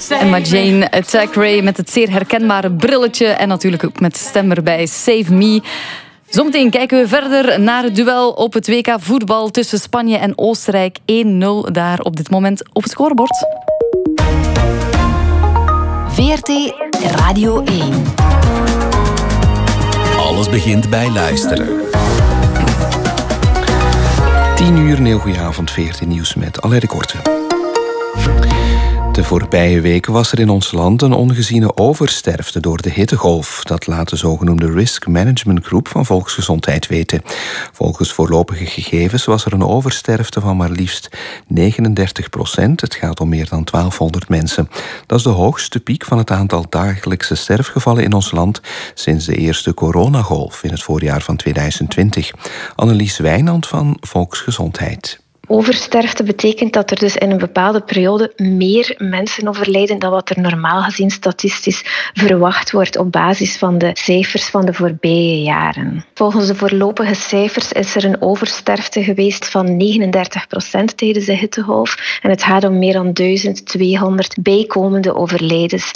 Emma Jane, Thackeray met het zeer herkenbare brilletje en natuurlijk ook met stem erbij, Save Me. Zometeen kijken we verder naar het duel op het WK voetbal tussen Spanje en Oostenrijk. 1-0 daar op dit moment op het scorebord. VRT Radio 1. Alles begint bij luisteren. 10 uur, een heel goede avond, VRT Nieuws met Alain de Korte. De voorbije weken was er in ons land een ongeziene oversterfte door de hittegolf. Dat laat de zogenoemde Risk Management Groep van Volksgezondheid weten. Volgens voorlopige gegevens was er een oversterfte van maar liefst 39%. Het gaat om meer dan 1200 mensen. Dat is de hoogste piek van het aantal dagelijkse sterfgevallen in ons land sinds de eerste coronagolf in het voorjaar van 2020. Annelies Wijnand van Volksgezondheid. Oversterfte betekent dat er dus in een bepaalde periode meer mensen overlijden dan wat er normaal gezien statistisch verwacht wordt op basis van de cijfers van de voorbije jaren. Volgens de voorlopige cijfers is er een oversterfte geweest van 39% tijdens de hittegolf en het gaat om meer dan 1200 bijkomende overlijdens